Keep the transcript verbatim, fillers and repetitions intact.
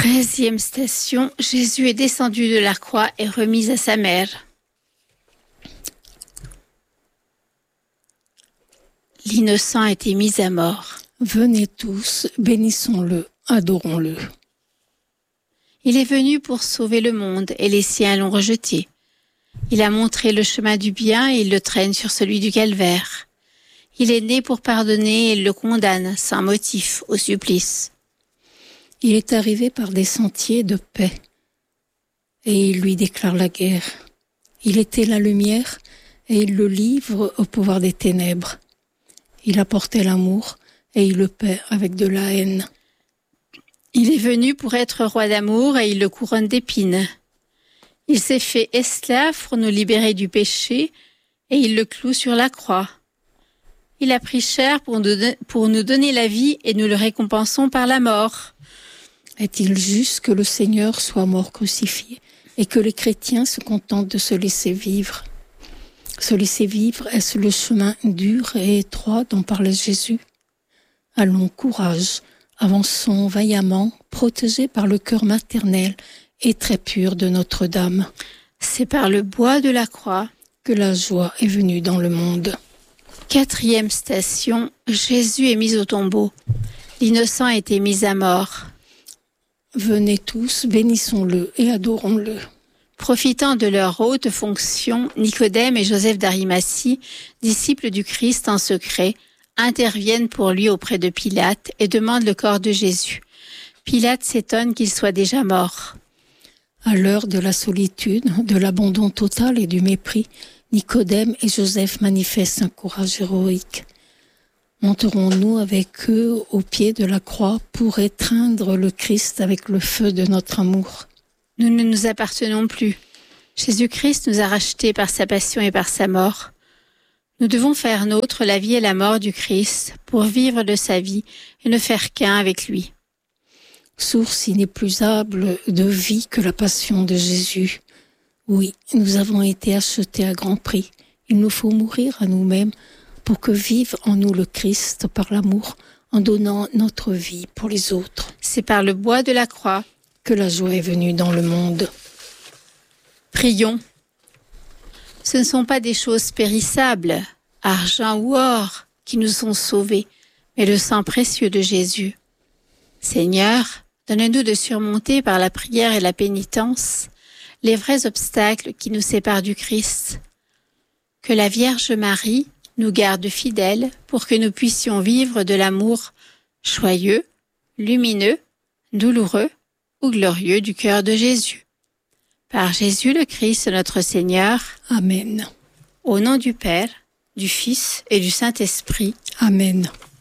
Treizième station, Jésus est descendu de la croix et remis à sa mère. L'innocent a été mis à mort. Venez tous, bénissons-le, adorons-le. Il est venu pour sauver le monde et les siens l'ont rejeté. Il a montré le chemin du bien et il le traîne sur celui du calvaire. Il est né pour pardonner et il le condamne sans motif au supplice. Il est arrivé par des sentiers de paix et il lui déclare la guerre. Il était la lumière et il le livre au pouvoir des ténèbres. Il apportait l'amour et il le paie avec de la haine. Il est venu pour être roi d'amour et il le couronne d'épines. Il s'est fait esclave pour nous libérer du péché et il le cloue sur la croix. Il a pris chair pour nous donner la vie et nous le récompensons par la mort. Est-il juste que le Seigneur soit mort crucifié et que les chrétiens se contentent de se laisser vivre? Se laisser vivre, est-ce le chemin dur et étroit dont parlait Jésus? Allons, courage, avançons vaillamment, protégés par le cœur maternel et très pur de Notre-Dame. C'est par le bois de la croix que la joie est venue dans le monde. Quatrième station, Jésus est mis au tombeau. L'innocent a été mis à mort. Venez tous, bénissons-le et adorons-le. Profitant de leur haute fonction, Nicodème et Joseph d'Arimathie, disciples du Christ en secret, interviennent pour lui auprès de Pilate et demandent le corps de Jésus. Pilate s'étonne qu'il soit déjà mort. À l'heure de la solitude, de l'abandon total et du mépris, Nicodème et Joseph manifestent un courage héroïque. Monterons-nous avec eux au pied de la croix pour étreindre le Christ avec le feu de notre amour? Nous ne nous appartenons plus. Jésus-Christ nous a rachetés par sa passion et par sa mort. Nous devons faire nôtre la vie et la mort du Christ pour vivre de sa vie et ne faire qu'un avec lui. Source inépuisable de vie que la passion de Jésus. Oui, nous avons été achetés à grand prix. Il nous faut mourir à nous-mêmes pour que vive en nous le Christ par l'amour en donnant notre vie pour les autres. C'est par le bois de la croix que la joie est venue dans le monde. Prions. Ce ne sont pas des choses périssables, argent ou or, qui nous sont sauvés, mais le sang précieux de Jésus. Seigneur, donne-nous de surmonter par la prière et la pénitence les vrais obstacles qui nous séparent du Christ. Que la Vierge Marie nous garde fidèles pour que nous puissions vivre de l'amour joyeux, lumineux, douloureux ou glorieux du cœur de Jésus. Par Jésus le Christ notre Seigneur. Amen. Au nom du Père, du Fils et du Saint-Esprit. Amen.